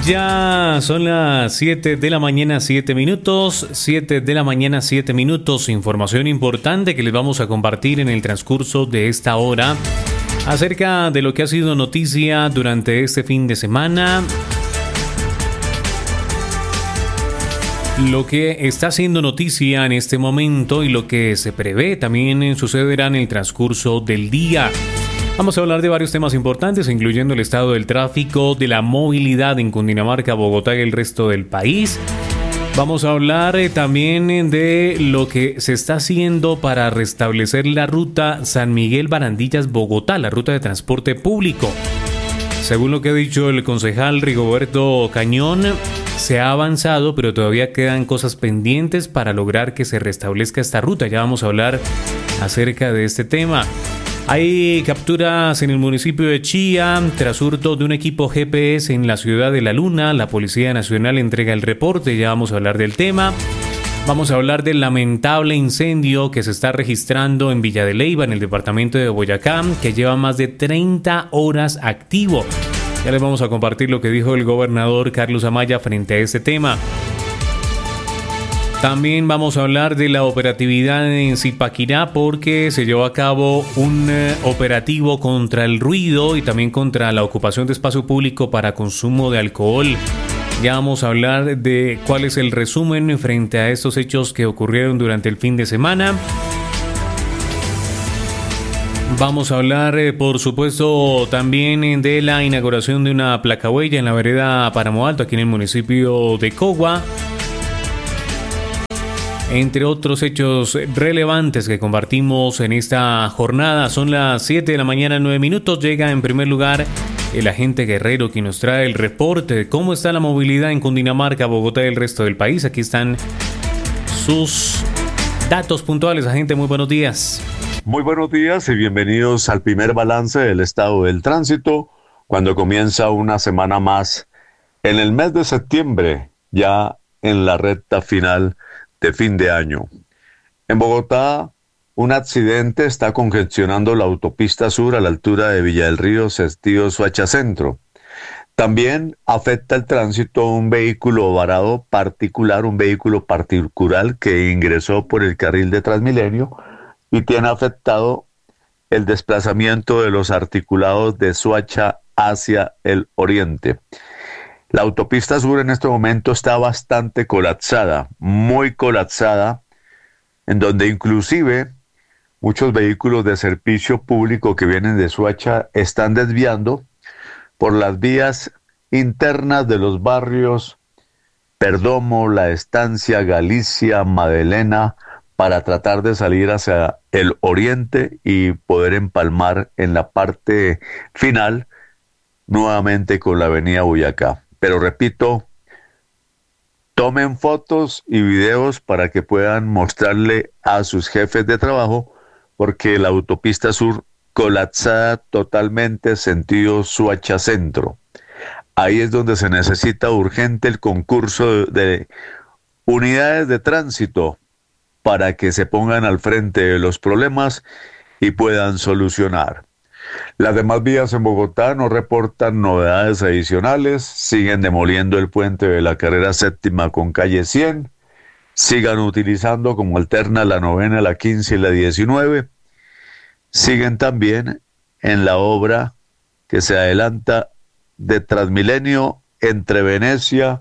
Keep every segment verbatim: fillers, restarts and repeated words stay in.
Ya son las siete de la mañana, siete minutos. siete de la mañana, siete minutos. Información importante que les vamos a compartir en el transcurso de esta hora acerca de lo que ha sido noticia durante este fin de semana. Lo que está siendo noticia en este momento y lo que se prevé también sucederá en el transcurso del día. Vamos a hablar de varios temas importantes, incluyendo el estado del tráfico, de la movilidad en Cundinamarca, Bogotá y el resto del país. Vamos a hablar eh, también de lo que se está haciendo para restablecer la ruta San Miguel Barandillas-Bogotá, la ruta de transporte público. Según lo que ha dicho el concejal Rigoberto Cañón, se ha avanzado, pero todavía quedan cosas pendientes para lograr que se restablezca esta ruta. Ya vamos a hablar acerca de este tema. Hay capturas en el municipio de Chía tras hurto de un equipo G P S en la ciudad de La Luna. La Policía Nacional entrega el reporte, ya vamos a hablar del tema. Vamos a hablar del lamentable incendio que se está registrando en Villa de Leyva, en el departamento de Boyacá, que lleva más de treinta horas activo. Ya les vamos a compartir lo que dijo el gobernador Carlos Amaya frente a este tema. También vamos a hablar de la operatividad en Zipaquirá porque se llevó a cabo un eh, operativo contra el ruido y también contra la ocupación de espacio público para consumo de alcohol. Ya vamos a hablar de cuál es el resumen frente a estos hechos que ocurrieron durante el fin de semana. Vamos a hablar, eh, por supuesto, también de la inauguración de una placahuella en la vereda Páramo Alto, aquí en el municipio de Cogua. Entre otros hechos relevantes que compartimos en esta jornada, son las siete de la mañana, nueve minutos. Llega en primer lugar el agente Guerrero, quien nos trae el reporte de cómo está la movilidad en Cundinamarca, Bogotá y el resto del país. Aquí están sus datos puntuales. Agente, muy buenos días. Muy buenos días y bienvenidos al primer balance del estado del tránsito, cuando comienza una semana más en el mes de septiembre, ya en la recta final de fin de año. En Bogotá, un accidente está congestionando la autopista sur a la altura de Villa del Río, sentido Soacha Centro. También afecta el tránsito un vehículo varado particular, un vehículo particular que ingresó por el carril de Transmilenio y tiene afectado el desplazamiento de los articulados de Soacha hacia el oriente. La autopista sur en este momento está bastante colapsada, muy colapsada, en donde inclusive muchos vehículos de servicio público que vienen de Soacha están desviando por las vías internas de los barrios Perdomo, La Estancia, Galicia, Madelena, para tratar de salir hacia el oriente y poder empalmar en la parte final nuevamente con la avenida Boyacá. Pero repito, tomen fotos y videos para que puedan mostrarle a sus jefes de trabajo, porque la autopista sur colapsada totalmente sentido Soacha Centro. Ahí es donde se necesita urgente el concurso de, de unidades de tránsito para que se pongan al frente de los problemas y puedan solucionar. Las demás vías en Bogotá no reportan novedades adicionales, siguen demoliendo el puente de la carrera séptima con calle cien, sigan utilizando como alterna la novena, la quince y la diecinueve, siguen también en la obra que se adelanta de Transmilenio entre Venecia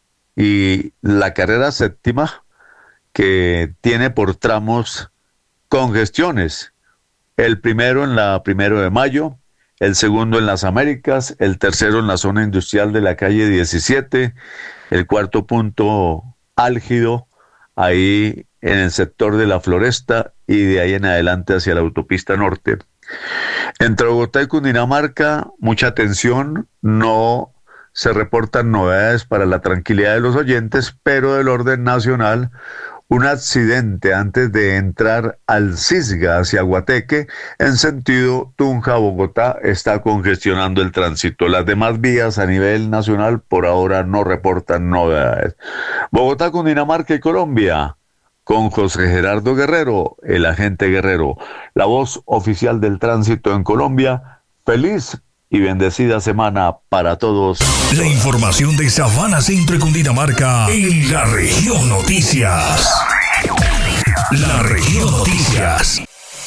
y la carrera séptima, que tiene por tramos congestiones. El primero en la Primero de Mayo, el segundo en las Américas, el tercero en la zona industrial de la calle diecisiete, el cuarto punto álgido ahí en el sector de la Floresta y de ahí en adelante hacia la autopista norte. Entre Bogotá y Cundinamarca, mucha atención, no se reportan novedades para la tranquilidad de los oyentes, pero del orden nacional, un accidente antes de entrar al Cisga hacia Guateque, en sentido Tunja-Bogotá, está congestionando el tránsito. Las demás vías a nivel nacional por ahora no reportan novedades. Bogotá, Cundinamarca y Colombia, con José Gerardo Guerrero, el agente Guerrero, la voz oficial del tránsito en Colombia. Feliz y bendecida semana para todos. La información de Sabana Centro y Cundinamarca en la región Noticias. La región Noticias.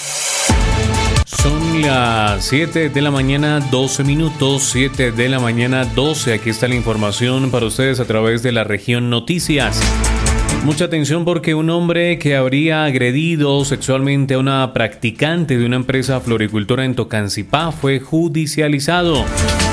Son las siete de la mañana, doce minutos, siete de la mañana, doce. Aquí está la información para ustedes a través de la región Noticias. Mucha atención porque un hombre que habría agredido sexualmente a una practicante de una empresa floricultora en Tocancipá fue judicializado.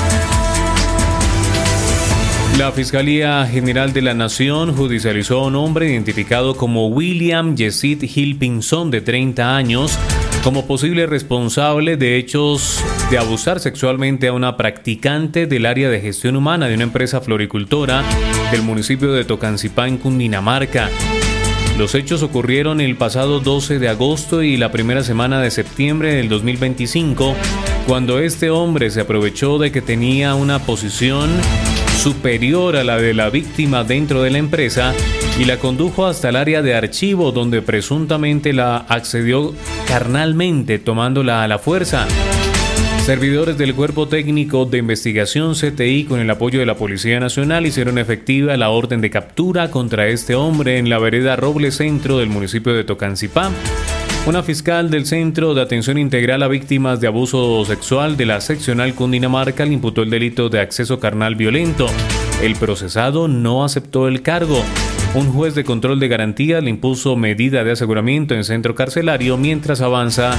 La Fiscalía General de la Nación judicializó a un hombre identificado como William Yesid Gil Pinzón, de treinta años, como posible responsable de hechos de abusar sexualmente a una practicante del área de gestión humana de una empresa floricultora del municipio de Tocancipá, en Cundinamarca. Los hechos ocurrieron el pasado doce de agosto y la primera semana de septiembre del dos mil veinticinco, cuando este hombre se aprovechó de que tenía una posición superior a la de la víctima dentro de la empresa y la condujo hasta el área de archivo, donde presuntamente la accedió carnalmente, tomándola a la fuerza. Servidores del Cuerpo Técnico de Investigación C T I, con el apoyo de la Policía Nacional, hicieron efectiva la orden de captura contra este hombre en la vereda Roble Centro del municipio de Tocancipá. Una fiscal del Centro de Atención Integral a Víctimas de Abuso Sexual de la Seccional Cundinamarca le imputó el delito de acceso carnal violento. El procesado no aceptó el cargo. Un juez de control de garantías le impuso medida de aseguramiento en centro carcelario mientras avanza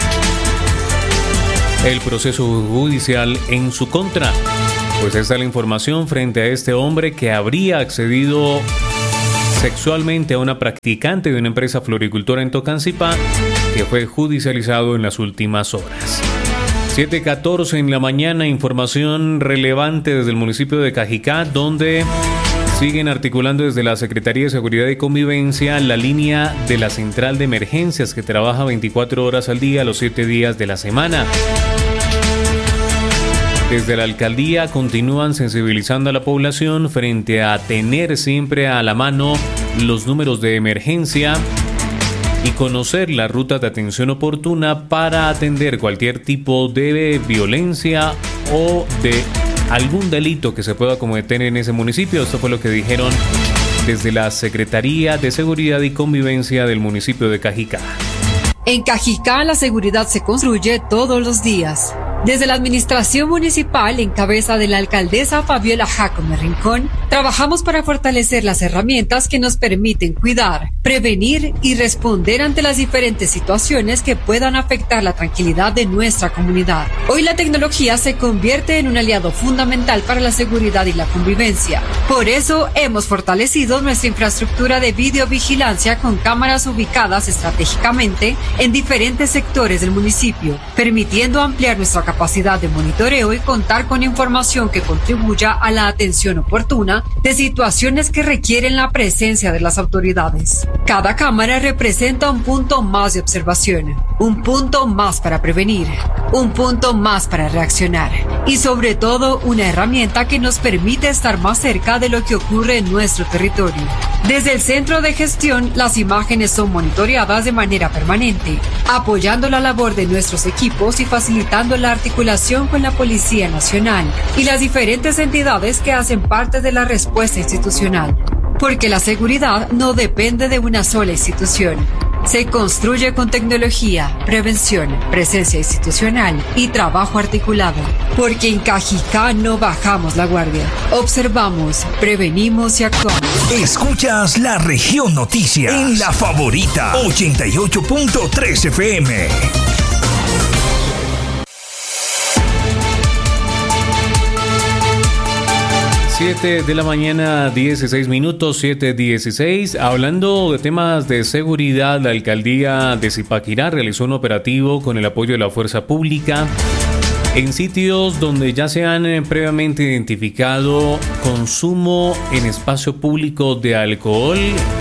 el proceso judicial en su contra. Pues esta es la información frente a este hombre que habría accedido sexualmente a una practicante de una empresa floricultora en Tocancipá, que fue judicializado en las últimas horas. siete catorce en la mañana, información relevante desde el municipio de Cajicá, donde siguen articulando desde la Secretaría de Seguridad y Convivencia la línea de la central de emergencias, que trabaja veinticuatro horas al día, los siete días de la semana. Desde la alcaldía continúan sensibilizando a la población frente a tener siempre a la mano los números de emergencia y conocer la ruta de atención oportuna para atender cualquier tipo de violencia o de algún delito que se pueda cometer en ese municipio. Esto fue lo que dijeron desde la Secretaría de Seguridad y Convivencia del municipio de Cajicá. En Cajicá la seguridad se construye todos los días. Desde la administración municipal, en cabeza de la alcaldesa Fabiola Jacome Rincón, trabajamos para fortalecer las herramientas que nos permiten cuidar, prevenir y responder ante las diferentes situaciones que puedan afectar la tranquilidad de nuestra comunidad. Hoy la tecnología se convierte en un aliado fundamental para la seguridad y la convivencia. Por eso hemos fortalecido nuestra infraestructura de videovigilancia con cámaras ubicadas estratégicamente en diferentes sectores del municipio, permitiendo ampliar nuestra capacidad de monitoreo y contar con información que contribuya a la atención oportuna de situaciones que requieren la presencia de las autoridades. Cada cámara representa un punto más de observación, un punto más para prevenir, un punto más para reaccionar y sobre todo una herramienta que nos permite estar más cerca de lo que ocurre en nuestro territorio. Desde el centro de gestión, las imágenes son monitoreadas de manera permanente, apoyando la labor de nuestros equipos y facilitando la articulación con la Policía Nacional y las diferentes entidades que hacen parte de la respuesta institucional. Porque la seguridad no depende de una sola institución. Se construye con tecnología, prevención, presencia institucional y trabajo articulado. Porque en Cajicá no bajamos la guardia. Observamos, prevenimos y actuamos. Escuchas la región Noticias en La Favorita ochenta y ocho punto tres F M. siete de la mañana, dieciséis minutos, siete dieciséis. Hablando de temas de seguridad, la alcaldía de Zipaquirá realizó un operativo con el apoyo de la fuerza pública en sitios donde ya se han previamente identificado consumo en espacio público de alcohol,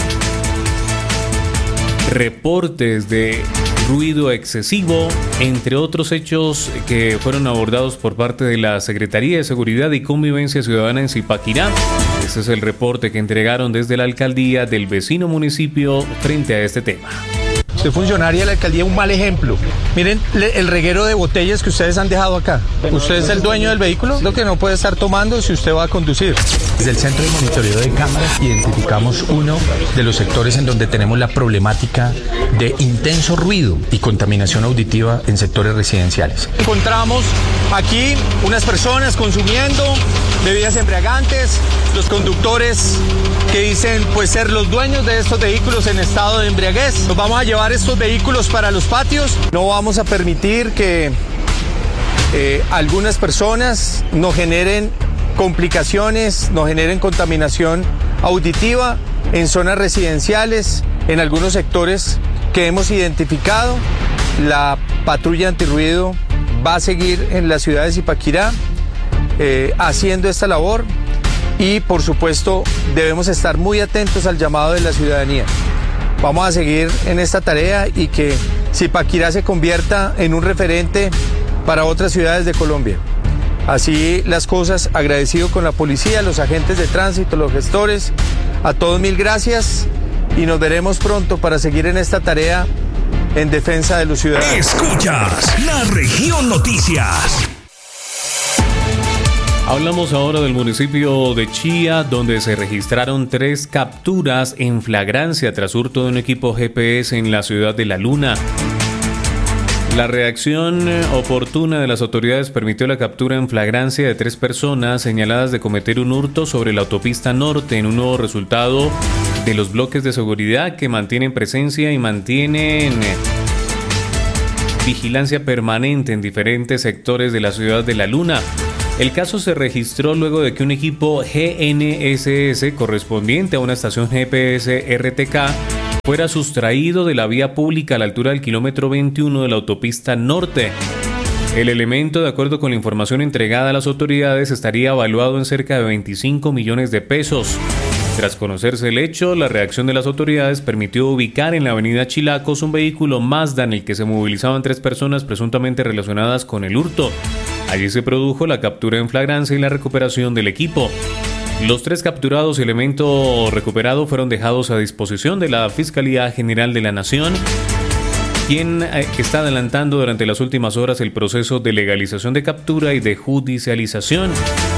reportes de ruido excesivo, entre otros hechos que fueron abordados por parte de la Secretaría de Seguridad y Convivencia Ciudadana en Zipaquirá. Este es el reporte que entregaron desde la alcaldía del vecino municipio frente a este tema. Usted funcionaria de la alcaldía, un mal ejemplo. Miren le, el reguero de botellas que ustedes han dejado acá. ¿Usted es el dueño del vehículo? Lo que no puede estar tomando si usted va a conducir. Desde el Centro de Monitoreo de Cámaras identificamos uno de los sectores en donde tenemos la problemática de intenso ruido y contaminación auditiva en sectores residenciales. Encontramos aquí unas personas consumiendo bebidas embriagantes, los conductores que dicen pues ser los dueños de estos vehículos en estado de embriaguez. Nos vamos a llevar estos vehículos para los patios. No vamos a permitir que eh, algunas personas nos generen complicaciones, nos generen contaminación auditiva en zonas residenciales, en algunos sectores que hemos identificado. La patrulla antirruido va a seguir en la ciudad de Zipaquirá eh, haciendo esta labor y por supuesto debemos estar muy atentos al llamado de la ciudadanía. Vamos a seguir en esta tarea y que Zipaquirá se convierta en un referente para otras ciudades de Colombia. Así las cosas, agradecido con la policía, los agentes de tránsito, los gestores, a todos mil gracias y nos veremos pronto para seguir en esta tarea en defensa de los ciudadanos. Escuchas La Región Noticias. Hablamos ahora del municipio de Chía, donde se registraron tres capturas en flagrancia tras hurto de un equipo G P S en la ciudad de La Luna. La reacción oportuna de las autoridades permitió la captura en flagrancia de tres personas señaladas de cometer un hurto sobre la autopista norte, en un nuevo resultado de los bloques de seguridad que mantienen presencia y mantienen vigilancia permanente en diferentes sectores de la ciudad de La Luna. El caso se registró luego de que un equipo G N S S correspondiente a una estación G P S R T K fuera sustraído de la vía pública a la altura del kilómetro veintiuno de la autopista norte. El elemento, de acuerdo con la información entregada a las autoridades, estaría evaluado en cerca de veinticinco millones de pesos. Tras conocerse el hecho, la reacción de las autoridades permitió ubicar en la avenida Chilacos un vehículo Mazda en el que se movilizaban tres personas presuntamente relacionadas con el hurto. Allí se produjo la captura en flagrancia y la recuperación del equipo. Los tres capturados y elemento recuperado fueron dejados a disposición de la Fiscalía General de la Nación, quien está adelantando durante las últimas horas el proceso de legalización de captura y de judicialización.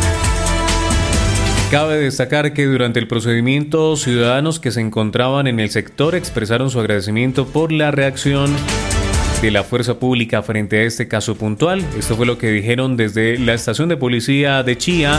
Cabe destacar que durante el procedimiento, ciudadanos que se encontraban en el sector expresaron su agradecimiento por la reacción de la fuerza pública frente a este caso puntual. Esto fue lo que dijeron desde la estación de policía de Chía.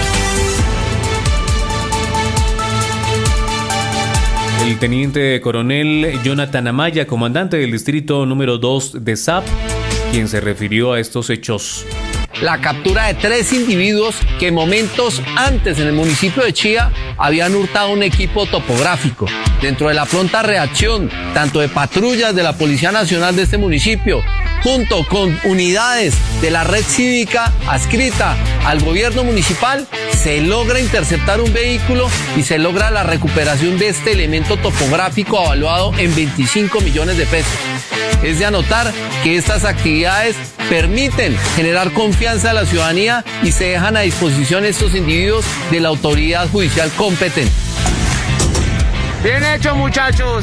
El teniente coronel Jonathan Amaya, comandante del distrito número dos de S A P, quien se refirió a estos hechos. La captura de tres individuos que momentos antes en el municipio de Chía habían hurtado un equipo topográfico. Dentro de la pronta reacción, tanto de patrullas de la Policía Nacional de este municipio, junto con unidades de la red cívica adscrita al gobierno municipal, se logra interceptar un vehículo y se logra la recuperación de este elemento topográfico evaluado en veinticinco millones de pesos. Es de anotar que estas actividades permiten generar confianza a la ciudadanía y se dejan a disposición estos individuos de la autoridad judicial competente. Bien hecho, muchachos.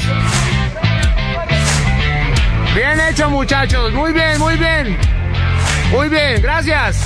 Bien hecho, muchachos. Muy bien, muy bien. Muy bien, gracias.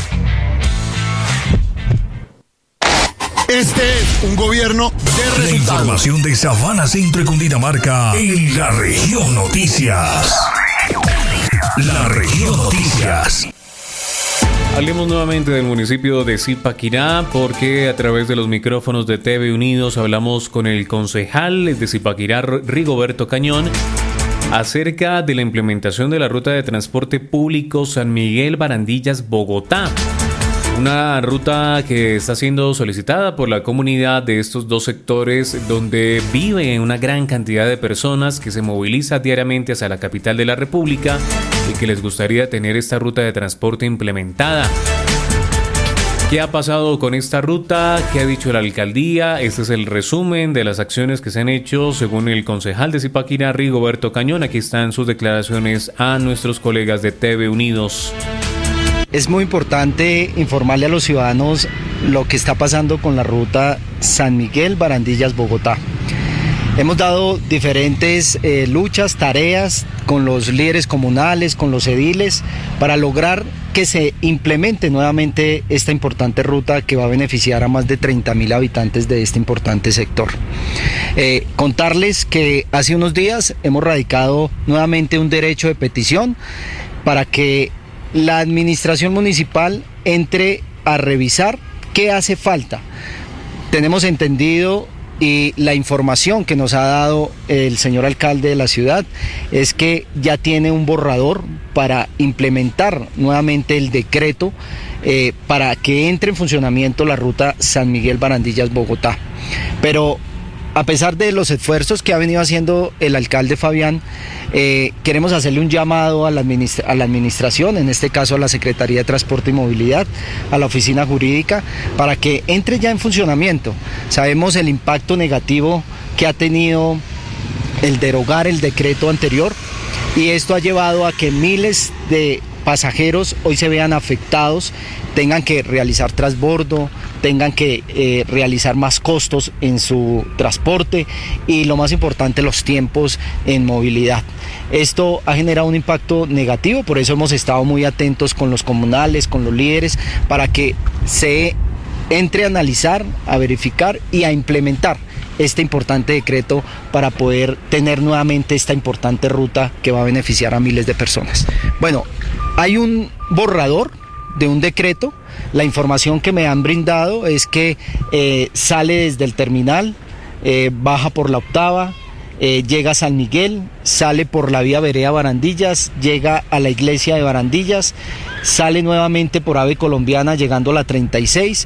Este es un gobierno de resultados. La información de Sabana, Centro y Cundinamarca en La Región Noticias. La Región Noticias. Hablemos nuevamente del municipio de Zipaquirá, porque a través de los micrófonos de T V Unidos hablamos con el concejal de Zipaquirá, Rigoberto Cañón, acerca de la implementación de la ruta de transporte público San Miguel Barandillas Bogotá. Una ruta que está siendo solicitada por la comunidad de estos dos sectores, donde vive una gran cantidad de personas que se moviliza diariamente hacia la capital de la República y que les gustaría tener esta ruta de transporte implementada. ¿Qué ha pasado con esta ruta? ¿Qué ha dicho la alcaldía? Este es el resumen de las acciones que se han hecho según el concejal de Zipaquirá, Rigoberto Cañón. Aquí están sus declaraciones a nuestros colegas de T V Unidos. Es muy importante informarle a los ciudadanos lo que está pasando con la ruta San Miguel Barandillas Bogotá. Hemos dado diferentes eh, luchas, tareas con los líderes comunales, con los ediles, para lograr que se implemente nuevamente esta importante ruta que va a beneficiar a más de treinta mil habitantes de este importante sector. Eh, contarles que hace unos días hemos radicado nuevamente un derecho de petición para que la administración municipal entre a revisar qué hace falta. Tenemos entendido, y la información que nos ha dado el señor alcalde de la ciudad es que ya tiene un borrador para implementar nuevamente el decreto eh, para que entre en funcionamiento la ruta San Miguel Barandillas-Bogotá. Pero a pesar de los esfuerzos que ha venido haciendo el alcalde Fabián, eh, queremos hacerle un llamado a la, administra- a la administración, en este caso a la Secretaría de Transporte y Movilidad, a la oficina jurídica, para que entre ya en funcionamiento. Sabemos el impacto negativo que ha tenido el derogar el decreto anterior, y esto ha llevado a que miles de pasajeros hoy se vean afectados, tengan que realizar transbordo, tengan que eh, realizar más costos en su transporte y, lo más importante, los tiempos en movilidad. Esto ha generado un impacto negativo, por eso hemos estado muy atentos con los comunales, con los líderes, para que se entre a analizar, a verificar y a implementar este importante decreto para poder tener nuevamente esta importante ruta que va a beneficiar a miles de personas. Bueno, hay un borrador de un decreto. La información que me han brindado es que eh, sale desde el terminal, eh, baja por la octava, eh, llega a San Miguel, sale por la vía Vereda Barandillas, llega a la iglesia de Barandillas, sale nuevamente por Ave Colombiana llegando a la treinta y seis,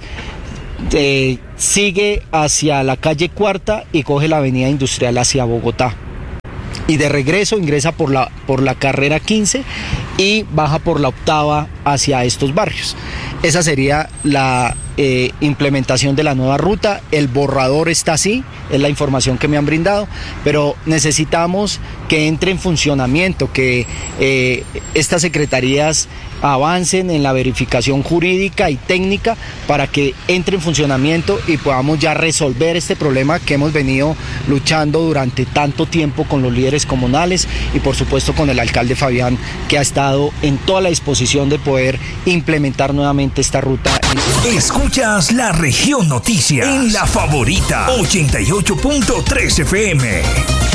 eh, sigue hacia la calle Cuarta y coge la avenida Industrial hacia Bogotá. Y de regreso ingresa por la, por la carrera quince y baja por la octava hacia estos barrios. Esa sería la eh, implementación de la nueva ruta. El borrador está así, es la información que me han brindado, pero necesitamos que entre en funcionamiento, que eh, estas secretarías avancen en la verificación jurídica y técnica para que entre en funcionamiento y podamos ya resolver este problema que hemos venido luchando durante tanto tiempo con los líderes comunales y por supuesto con el alcalde Fabián, que ha estado en toda la disposición de poder implementar nuevamente esta ruta. Escuchas La Región Noticias en La Favorita ochenta y ocho punto tres F M.